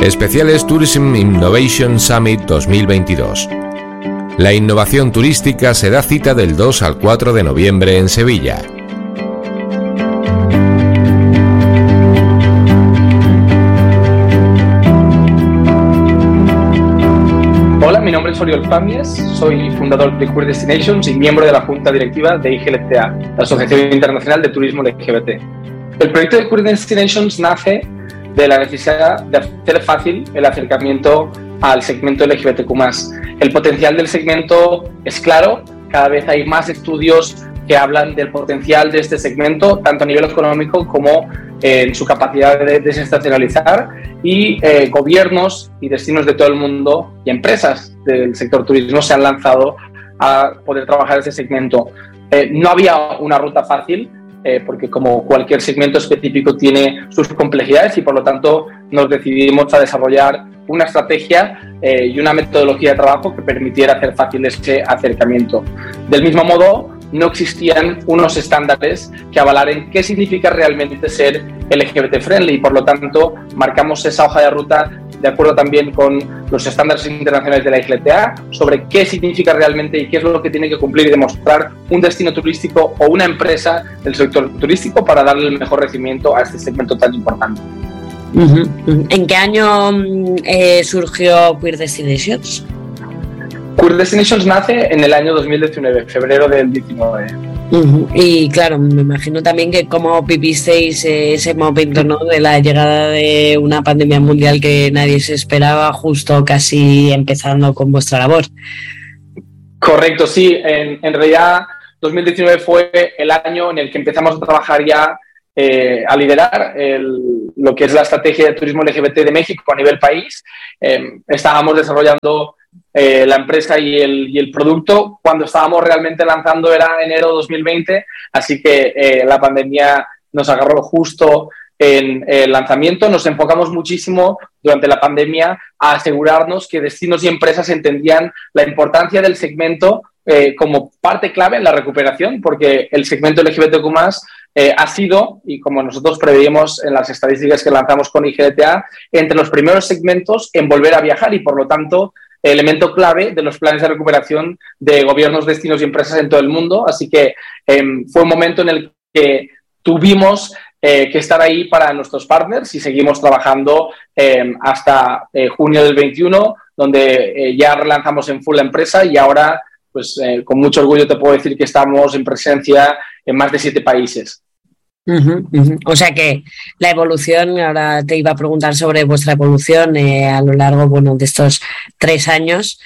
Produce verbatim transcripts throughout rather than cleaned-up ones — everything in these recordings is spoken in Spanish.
Especiales Tourism Innovation Summit dos mil veintidós. La innovación turística se da cita del dos al cuatro de noviembre en Sevilla. Hola, mi nombre es Oriol Pàmies, soy fundador de Queer Destinations y miembro de la junta directiva de I G L T A, la Asociación Internacional de Turismo L G B T. El proyecto de Queer Destinations nace de la necesidad de hacer fácil el acercamiento al segmento L G B T Q más. El potencial del segmento es claro, cada vez hay más estudios que hablan del potencial de este segmento, tanto a nivel económico como eh, en su capacidad de desestacionalizar, y eh, gobiernos y destinos de todo el mundo y empresas del sector turismo se han lanzado a poder trabajar ese segmento. Eh, no había una ruta fácil, eh, porque como cualquier segmento específico tiene sus complejidades, y por lo tanto nos decidimos a desarrollar una estrategia eh, y una metodología de trabajo que permitiera hacer fácil ese acercamiento. Del mismo modo, no existían unos estándares que avalaran qué significa realmente ser L G B T friendly, y por lo tanto marcamos esa hoja de ruta de acuerdo también con los estándares internacionales de la I G L T A sobre qué significa realmente y qué es lo que tiene que cumplir y demostrar un destino turístico o una empresa del sector turístico para darle el mejor recibimiento a este segmento tan importante. Uh-huh. ¿En qué año eh, surgió Queer Destinations? Queer Destinations nace en el año dos mil diecinueve, febrero del diecinueve. Uh-huh. Y claro, me imagino también que cómo vivisteis ese momento, ¿no?, de la llegada de una pandemia mundial que nadie se esperaba, justo casi empezando con vuestra labor. Correcto, sí. En, en realidad, dos mil diecinueve fue el año en el que empezamos a trabajar ya, eh, a liderar el, lo que es la estrategia de turismo L G B T de México a nivel país. Eh, estábamos desarrollando Eh, la empresa y el, y el producto. Cuando estábamos realmente lanzando era enero dos mil veinte, así que eh, la pandemia nos agarró justo en el lanzamiento. Nos enfocamos muchísimo durante la pandemia a asegurarnos que destinos y empresas entendían la importancia del segmento eh, como parte clave en la recuperación, porque el segmento L G B T Q más eh, ha sido, y como nosotros preveíamos en las estadísticas que lanzamos con I G L T A, entre los primeros segmentos en volver a viajar y, por lo tanto, elemento clave de los planes de recuperación de gobiernos, destinos y empresas en todo el mundo. Así que eh, fue un momento en el que tuvimos eh, que estar ahí para nuestros partners, y seguimos trabajando eh, hasta eh, junio del veintiuno, donde eh, ya relanzamos en full la empresa, y ahora, pues eh, con mucho orgullo te puedo decir que estamos en presencia en más de siete países. Uh-huh, uh-huh. O sea que la evolución, ahora te iba a preguntar sobre vuestra evolución eh, a lo largo, bueno, de estos tres años,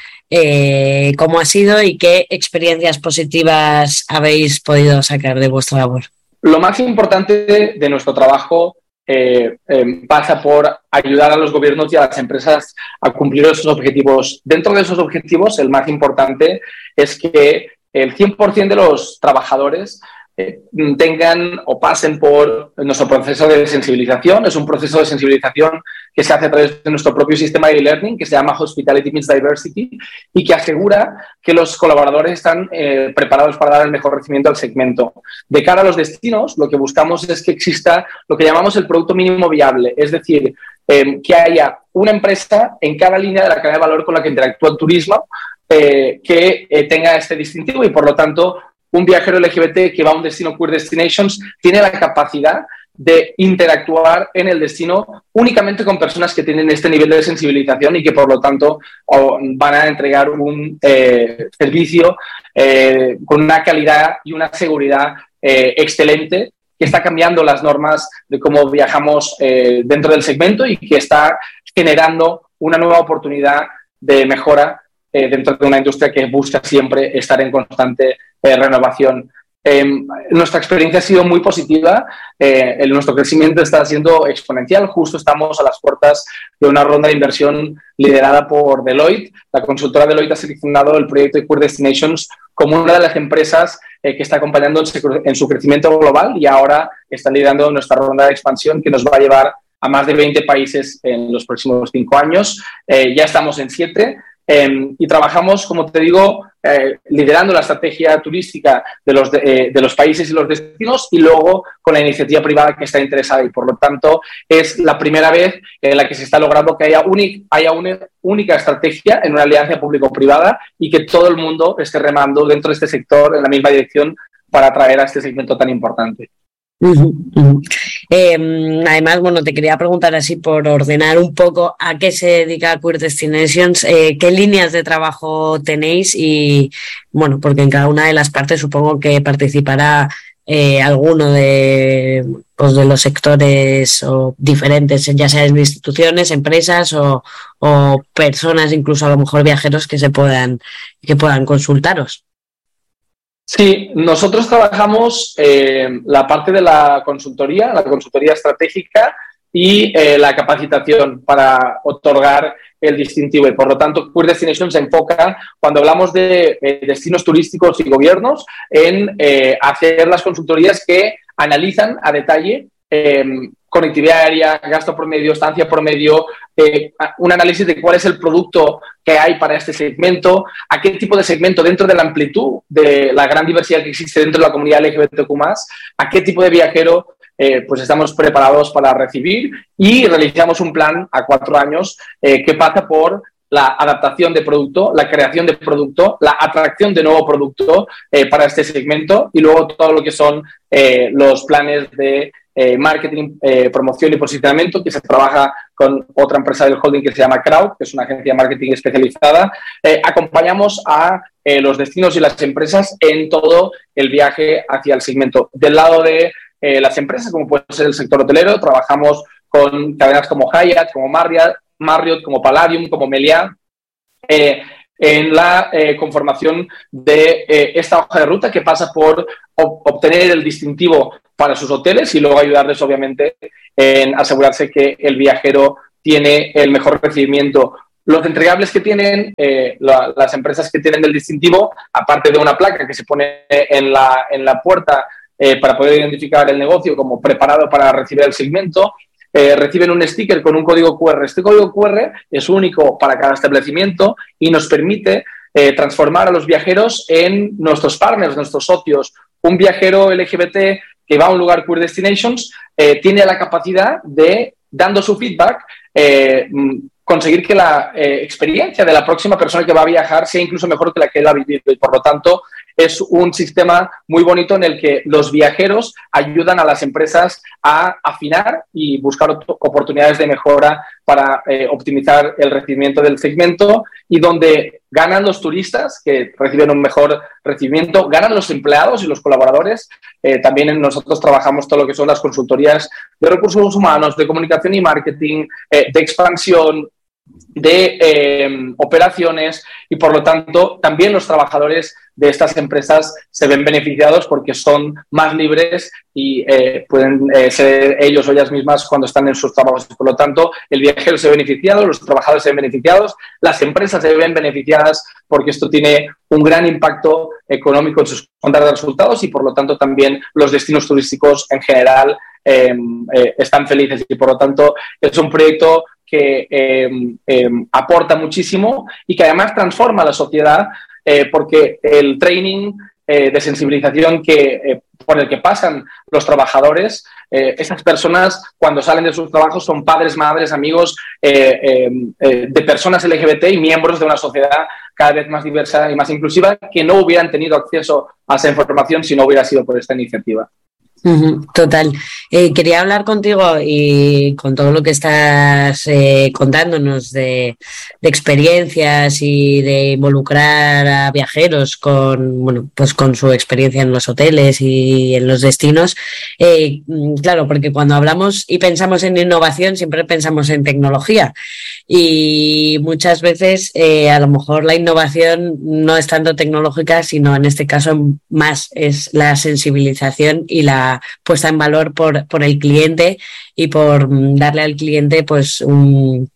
eh, cómo ha sido y qué experiencias positivas habéis podido sacar de vuestra labor. Lo más importante de nuestro trabajo eh, eh, pasa por ayudar a los gobiernos y a las empresas a cumplir esos objetivos. Dentro de esos objetivos, el más importante es que el cien por ciento de los trabajadores Eh, tengan o pasen por nuestro proceso de sensibilización. Es un proceso de sensibilización que se hace a través de nuestro propio sistema de e-learning, que se llama Hospitality Meets Diversity, y que asegura que los colaboradores están eh, preparados para dar el mejor recibimiento al segmento. De cara a los destinos, lo que buscamos es que exista lo que llamamos el producto mínimo viable, es decir, eh, que haya una empresa en cada línea de la cadena de valor con la que interactúa el turismo eh, que eh, tenga este distintivo, y por lo tanto un viajero L G B T que va a un destino Queer Destinations tiene la capacidad de interactuar en el destino únicamente con personas que tienen este nivel de sensibilización y que, por lo tanto, van a entregar un eh, servicio eh, con una calidad y una seguridad eh, excelente, que está cambiando las normas de cómo viajamos eh, dentro del segmento, y que está generando una nueva oportunidad de mejora eh, dentro de una industria que busca siempre estar en constante Eh, renovación. Eh, nuestra experiencia ha sido muy positiva, eh, el, nuestro crecimiento está siendo exponencial. Justo estamos a las puertas de una ronda de inversión liderada por Deloitte. La consultora Deloitte ha seleccionado el proyecto de Queer Destinations como una de las empresas eh, que está acompañando en, en su crecimiento global, y ahora está liderando nuestra ronda de expansión que nos va a llevar a más de veinte países en los próximos cinco años. Eh, ya estamos en siete. eh, y trabajamos, como te digo, eh, liderando la estrategia turística de los, de, eh, de los países y los destinos y luego con la iniciativa privada que está interesada y por lo tanto es la primera vez en la que se está logrando que haya, unic, haya una única estrategia en una alianza público-privada y que todo el mundo esté remando dentro de este sector en la misma dirección para atraer a este segmento tan importante. Uh-huh, uh-huh. Eh, además, bueno, te quería preguntar así por ordenar un poco a qué se dedica Queer Destinations, eh, qué líneas de trabajo tenéis y, bueno, porque en cada una de las partes supongo que participará eh, alguno de, pues, de los sectores o diferentes, ya sea en instituciones, empresas o, o personas, incluso a lo mejor viajeros que se puedan, que puedan consultaros. Sí, nosotros trabajamos eh, la parte de la consultoría, la consultoría estratégica y eh, la capacitación para otorgar el distintivo y por lo tanto Queer Destination se enfoca cuando hablamos de eh, destinos turísticos y gobiernos en eh, hacer las consultorías que analizan a detalle eh, conectividad aérea, gasto promedio, estancia promedio, eh, un análisis de cuál es el producto que hay para este segmento, a qué tipo de segmento dentro de la amplitud de la gran diversidad que existe dentro de la comunidad L G B T Q más, a qué tipo de viajero eh, pues estamos preparados para recibir y realizamos un plan a cuatro años eh, que pasa por la adaptación de producto, la creación de producto, la atracción de nuevo producto eh, para este segmento y luego todo lo que son eh, los planes de Eh, marketing, eh, promoción y posicionamiento, que se trabaja con otra empresa del holding que se llama Crowd, que es una agencia de marketing especializada. Eh, acompañamos a eh, los destinos y las empresas en todo el viaje hacia el segmento. Del lado de eh, las empresas, como puede ser el sector hotelero, trabajamos con cadenas como Hyatt, como Marriott, Marriott como Palladium, como Meliá, eh, en la eh, conformación de eh, esta hoja de ruta que pasa por ob- obtener el distintivo para sus hoteles y luego ayudarles, obviamente, en asegurarse que el viajero tiene el mejor recibimiento. Los entregables que tienen eh, la, las empresas que tienen el distintivo, aparte de una placa que se pone en la, en la puerta eh, para poder identificar el negocio como preparado para recibir el segmento, eh, reciben un sticker con un código cu erre. Este código cu erre es único para cada establecimiento y nos permite eh, transformar a los viajeros en nuestros partners, nuestros socios. Un viajero L G B T que va a un lugar Queer Destinations, eh, tiene la capacidad de, dando su feedback, eh, conseguir que la eh, experiencia de la próxima persona que va a viajar sea incluso mejor que la que él ha vivido. Y por lo tanto, es un sistema muy bonito en el que los viajeros ayudan a las empresas a afinar y buscar oportunidades de mejora para eh, optimizar el recibimiento del segmento y donde ganan los turistas, que reciben un mejor recibimiento, ganan los empleados y los colaboradores. Eh, también nosotros trabajamos todo lo que son las consultorías de recursos humanos, de comunicación y marketing, eh, de expansión, de eh, operaciones y, por lo tanto, también los trabajadores de estas empresas se ven beneficiados porque son más libres y eh, pueden eh, ser ellos o ellas mismas cuando están en sus trabajos. Por lo tanto, el viajero se ve beneficiado, los trabajadores se ven beneficiados, las empresas se ven beneficiadas porque esto tiene un gran impacto económico en sus cuentas de resultados y, por lo tanto, también los destinos turísticos en general eh, eh, están felices y, por lo tanto, es un proyecto que eh, eh, aporta muchísimo y que además transforma la sociedad eh, porque el training eh, de sensibilización que, eh, por el que pasan los trabajadores, eh, esas personas cuando salen de sus trabajos son padres, madres, amigos eh, eh, eh, de personas L G B T y miembros de una sociedad cada vez más diversa y más inclusiva que no hubieran tenido acceso a esa información si no hubiera sido por esta iniciativa. Total. Eh, quería hablar contigo y con todo lo que estás eh, contándonos de, de experiencias y de involucrar a viajeros con, bueno, pues con su experiencia en los hoteles y en los destinos. Eh, claro, porque cuando hablamos y pensamos en innovación siempre pensamos en tecnología y muchas veces eh, a lo mejor la innovación no es tanto tecnológica, sino en este caso más es la sensibilización y la puesta en valor por, por el cliente y por darle al cliente pues un,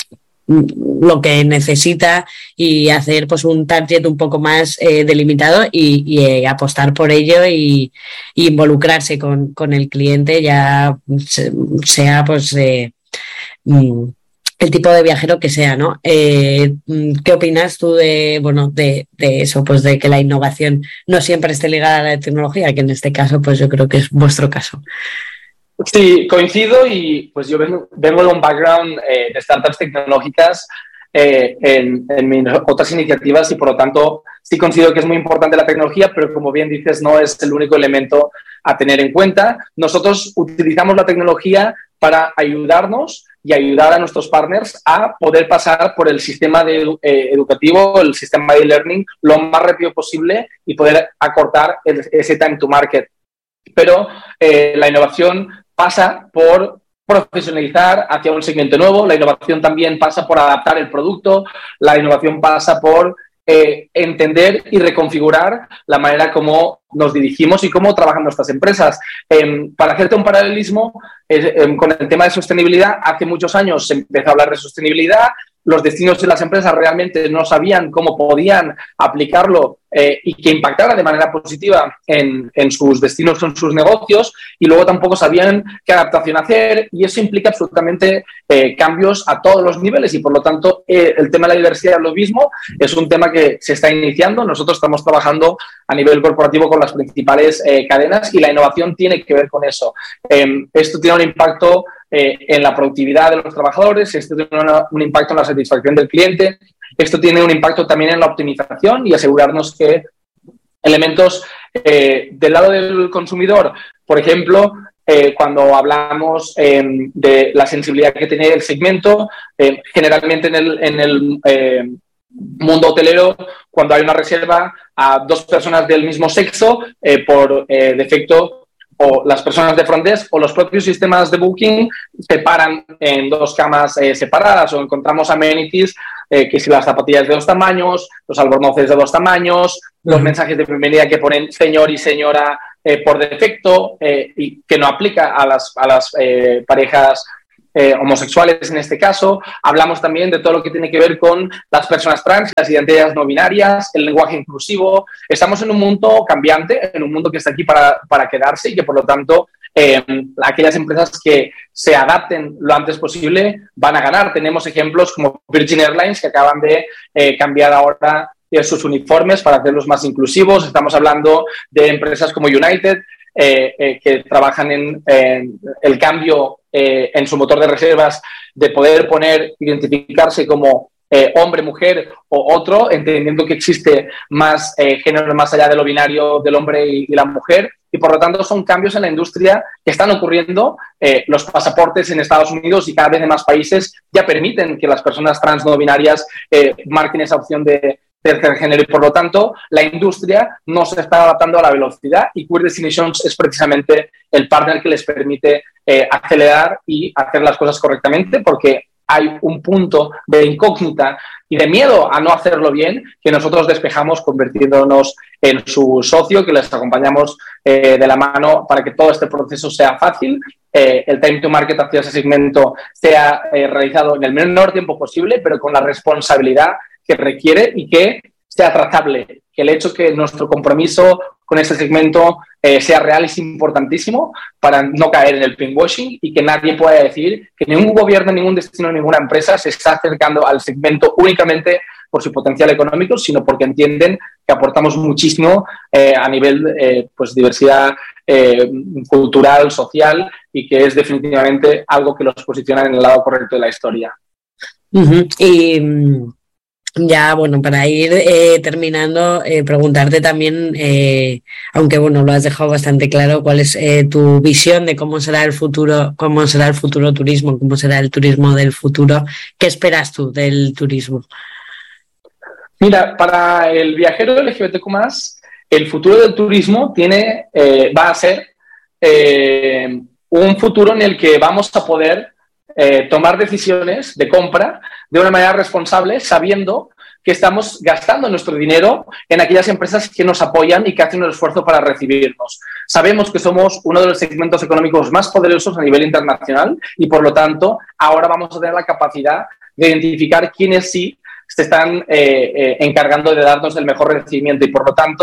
lo que necesita y hacer pues un target un poco más eh, delimitado y, y eh, apostar por ello y, y involucrarse con, con el cliente ya sea pues eh, el tipo de viajero que sea, ¿no? Eh, ¿Qué opinas tú de, bueno, de, de eso, pues de que la innovación no siempre esté ligada a la tecnología, que en este caso, pues yo creo que es vuestro caso? Sí, coincido y pues yo vengo, vengo de un background eh, de startups tecnológicas eh, en, en mis otras iniciativas y por lo tanto sí considero que es muy importante la tecnología, pero como bien dices, no es el único elemento a tener en cuenta. Nosotros utilizamos la tecnología para ayudarnos y ayudar a nuestros partners a poder pasar por el sistema de, eh, educativo, el sistema de e-learning, lo más rápido posible y poder acortar el, ese time to market. Pero eh, la innovación pasa por profesionalizar hacia un segmento nuevo, la innovación también pasa por adaptar el producto, la innovación pasa por eh, entender y reconfigurar la manera como nos dirigimos y cómo trabajan nuestras empresas. Eh, para hacerte un paralelismo, eh, eh, con el tema de sostenibilidad, hace muchos años se empezó a hablar de sostenibilidad, los destinos de las empresas realmente no sabían cómo podían aplicarlo eh, y que impactara de manera positiva en, en sus destinos, en sus negocios, y luego tampoco sabían qué adaptación hacer, y eso implica absolutamente eh, cambios a todos los niveles y por lo tanto eh, el tema de la diversidad es lo mismo, es un tema que se está iniciando, nosotros estamos trabajando a nivel corporativo con las principales eh, cadenas y la innovación tiene que ver con eso. Eh, esto tiene un impacto Eh, en la productividad de los trabajadores, esto tiene una, un impacto en la satisfacción del cliente, esto tiene un impacto también en la optimización y asegurarnos que elementos eh, del lado del consumidor, por ejemplo, eh, cuando hablamos eh, de la sensibilidad que tiene el segmento, eh, generalmente en el, en el eh, mundo hotelero, cuando hay una reserva a dos personas del mismo sexo, eh, por eh, defecto, o las personas de front desk o los propios sistemas de booking se paran en dos camas eh, separadas o encontramos amenities eh, que si las zapatillas de dos tamaños, los albornoces de dos tamaños, uh-huh. los mensajes de bienvenida que ponen señor y señora eh, por defecto eh, y que no aplica a las, a las eh, parejas Eh, homosexuales en este caso. Hablamos también de todo lo que tiene que ver con las personas trans, las identidades no binarias, el lenguaje inclusivo. Estamos en un mundo cambiante, en un mundo que está aquí para, para quedarse y que por lo tanto eh, aquellas empresas que se adapten lo antes posible van a ganar. Tenemos ejemplos como Virgin Airlines que acaban de eh, cambiar ahora sus uniformes para hacerlos más inclusivos. Estamos hablando de empresas como United eh, eh, que trabajan en, en el cambio Eh, en su motor de reservas, de poder poner, identificarse como eh, hombre, mujer o otro, entendiendo que existe más eh, género más allá de lo binario del hombre y, y la mujer, y por lo tanto son cambios en la industria que están ocurriendo. Eh, los pasaportes en Estados Unidos y cada vez en más países ya permiten que las personas trans no binarias eh, marquen esa opción de tercer género y por lo tanto la industria no se está adaptando a la velocidad y Queer Destinations es precisamente el partner que les permite eh, acelerar y hacer las cosas correctamente porque hay un punto de incógnita y de miedo a no hacerlo bien que nosotros despejamos convirtiéndonos en su socio, que les acompañamos eh, de la mano para que todo este proceso sea fácil, eh, el time to market hacia ese segmento sea eh, realizado en el menor tiempo posible, pero con la responsabilidad que requiere y que sea trazable. Que el hecho que nuestro compromiso con este segmento eh, sea real es importantísimo para no caer en el pinkwashing y que nadie pueda decir que ningún gobierno, ningún destino, ninguna empresa se está acercando al segmento únicamente por su potencial económico, sino porque entienden que aportamos muchísimo eh, a nivel eh, pues diversidad eh, cultural, social y que es definitivamente algo que los posiciona en el lado correcto de la historia. Uh-huh. Y ya, bueno, para ir eh, terminando, eh, preguntarte también, eh, aunque bueno, lo has dejado bastante claro, cuál es eh, tu visión de cómo será el futuro, cómo será el futuro turismo, cómo será el turismo del futuro. ¿Qué esperas tú del turismo? Mira, para el viajero L G B T Q más, el futuro del turismo tiene, eh, va a ser eh, un futuro en el que vamos a poder Eh, tomar decisiones de compra de una manera responsable, sabiendo que estamos gastando nuestro dinero en aquellas empresas que nos apoyan y que hacen un esfuerzo para recibirnos. Sabemos que somos uno de los segmentos económicos más poderosos a nivel internacional y, por lo tanto, ahora vamos a tener la capacidad de identificar quiénes sí se están eh, eh, encargando de darnos el mejor recibimiento y, por lo tanto,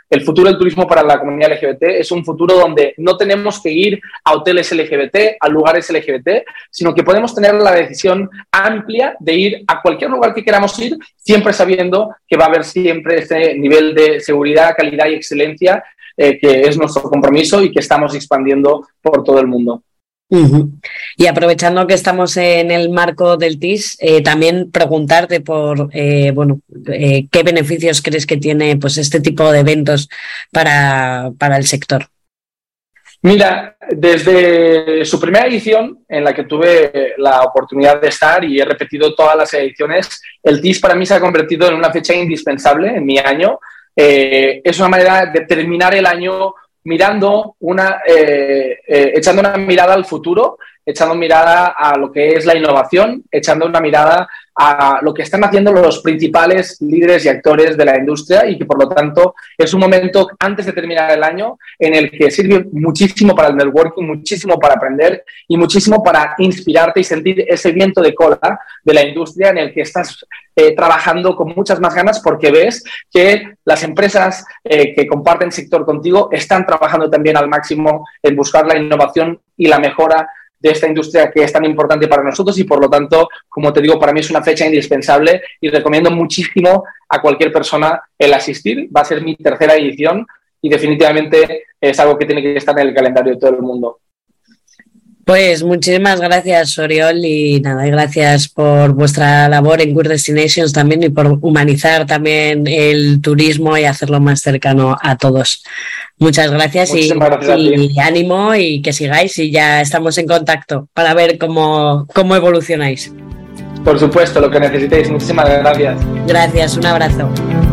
el futuro del turismo para la comunidad L G B T es un futuro donde no tenemos que ir a hoteles L G B T, a lugares L G B T, sino que podemos tener la decisión amplia de ir a cualquier lugar que queramos ir, siempre sabiendo que va a haber siempre ese nivel de seguridad, calidad y excelencia eh, que es nuestro compromiso y que estamos expandiendo por todo el mundo. Uh-huh. Y aprovechando que estamos en el marco del T I S, eh, también preguntarte por eh, bueno, eh, qué beneficios crees que tiene pues este tipo de eventos para, para el sector. Mira, desde su primera edición, en la que tuve la oportunidad de estar y he repetido todas las ediciones, el T I S para mí se ha convertido en una fecha indispensable en mi año. Eh, es una manera de terminar el año mirando una, eh, eh, echando una mirada al futuro, echando mirada a lo que es la innovación, echando una mirada a lo que están haciendo los principales líderes y actores de la industria y que, por lo tanto, es un momento antes de terminar el año en el que sirve muchísimo para el networking, muchísimo para aprender y muchísimo para inspirarte y sentir ese viento de cola de la industria en el que estás eh, trabajando con muchas más ganas porque ves que las empresas eh, que comparten sector contigo están trabajando también al máximo en buscar la innovación y la mejora de esta industria que es tan importante para nosotros y, por lo tanto, como te digo, para mí es una fecha indispensable y recomiendo muchísimo a cualquier persona el asistir. Va a ser mi tercera edición y definitivamente es algo que tiene que estar en el calendario de todo el mundo. Pues muchísimas gracias, Oriol, y nada, gracias por vuestra labor en Queer Destinations también y por humanizar también el turismo y hacerlo más cercano a todos. Muchas gracias, y, gracias y ánimo y que sigáis y ya estamos en contacto para ver cómo, cómo evolucionáis. Por supuesto, lo que necesitéis. Muchísimas gracias. Gracias, un abrazo.